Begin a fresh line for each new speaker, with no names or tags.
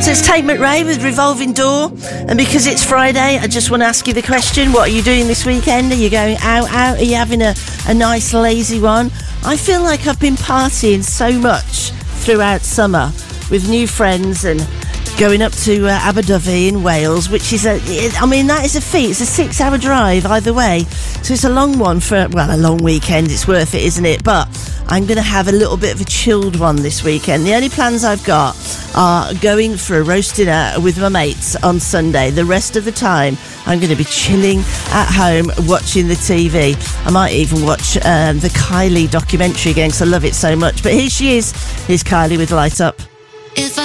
So it's Tate McRae with Revolving Door, and because it's Friday, I just want to ask you the question, what are you doing this weekend? Are you going out? Are you having a nice lazy one? I feel like I've been partying so much throughout summer with new friends and going up to Aberdyfi in Wales, which is that is a feat. It's a 6-hour drive either way, so it's a long one for, a long weekend. It's worth it, isn't it? But I'm going to have a little bit of a chilled one this weekend. The only plans I've got are going for a roast dinner with my mates on Sunday. The rest of the time, I'm going to be chilling at home, watching the TV. I might even watch the Kylie documentary again because I love it so much. But here she is. Here's Kylie with Light Up.